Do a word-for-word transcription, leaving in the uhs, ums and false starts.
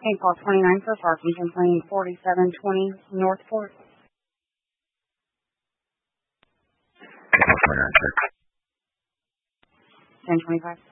Eight call twenty-nine for parking complaint forty-seven twenty Northport. twenty-nine, sir. ten twenty-five.